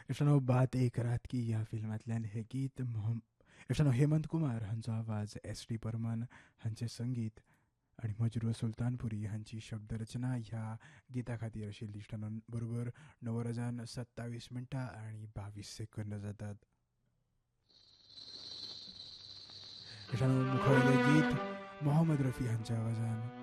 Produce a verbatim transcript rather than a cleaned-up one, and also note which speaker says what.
Speaker 1: इश्टानो बात एक रात की ह्या फिल्मांतल्यान हे गीत मोहम इश्टानो हेमंत कुमार हांचो आवाज, एस टी बर्मन हांचें संगीत आनी मजरू सुलतानपुरी हांची शब्दरचना ह्या गिता खातीर आशिल्ली. इश्टानो बरोबर णव वरांजान सत्तावीस मिनटां आनी बावीस सेकंद जातात. इश्टानो मुखावेलें गीत मोहम्मद रफी हांच्या आवाजान